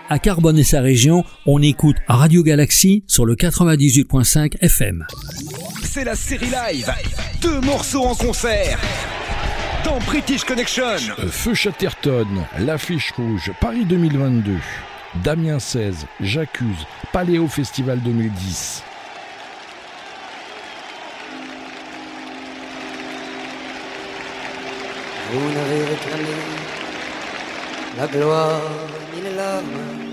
À Carbone et sa région, on écoute Radio Galaxy sur le 98.5 FM. C'est la série live. 2 morceaux en concert dans British Connection. Feu Chatterton, l'affiche rouge, Paris 2022. Damien 16, J'accuse, Paléo Festival 2010. Vous n'avez réclamé la gloire ni les larmes